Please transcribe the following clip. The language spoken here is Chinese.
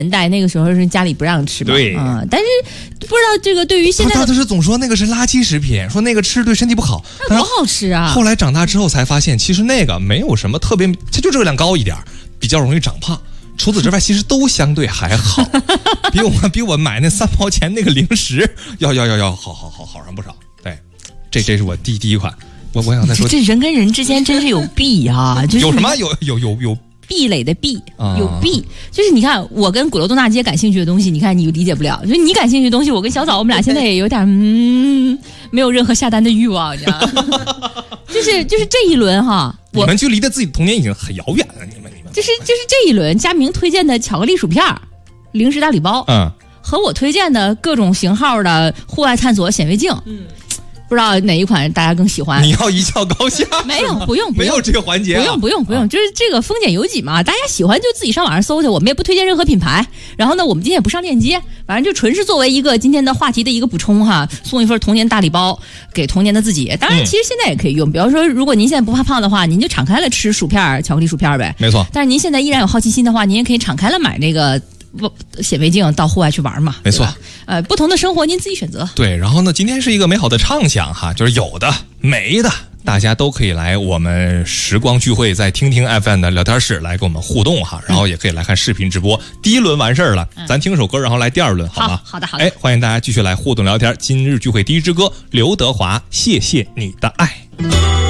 年代那个时候是家里不让吃嘛， 对但是不知道这个对于现在他是总说那个是垃圾食品，说那个吃对身体不好， 那多好吃啊！ 后来长大之后才发现，其实那个没有什么特别，它就热量高一点，比较容易长胖。除此之外，其实都相对还好，比我买那3毛钱那个零食要好上不少。对，这是我第一款。我想再说， 这人跟人之间真是有弊啊！就是有什么有壁垒的壁，有壁，就是你看我跟鼓楼东大街感兴趣的东西，你看你理解不了，就是你感兴趣的东西，我跟小枣我们俩现在也有点没有任何下单的欲望，你知道吗？就是这一轮哈， 你们距离的自己童年已经很遥远了，你们就是这一轮佳明推荐的巧克力薯片、零食大礼包，和我推荐的各种型号的户外探索显微镜，不知道哪一款大家更喜欢？ 你要一较高下？ 没有，不用， 没有这个环节、 不用，就是这个丰俭由己嘛，大家喜欢就自己上网上搜去，我们也不推荐任何品牌。然后呢，我们今天也不上链接，反正就纯是作为一个今天的话题的一个补充哈，送一份童年大礼包给童年的自己。当然，其实现在也可以用，比方说，如果您现在不怕胖的话，您就敞开了吃薯片、巧克力薯片呗。 没错。 但是您现在依然有好奇心的话，您也可以敞开了买那个显微镜到户外去玩嘛。 没错。 不同的生活您自己选择。 对，然后呢，今天是一个美好的畅想哈，就是有的没的，大家都可以来我们时光聚会，在听听 FM 的聊天室来跟我们互动哈，然后也可以来看视频直播。第一轮完事儿了，咱听首歌，然后来第二轮，好吗？ 好的。 哎，欢迎大家继续来互动聊天。今日聚会第一支歌，刘德华，谢谢你的爱。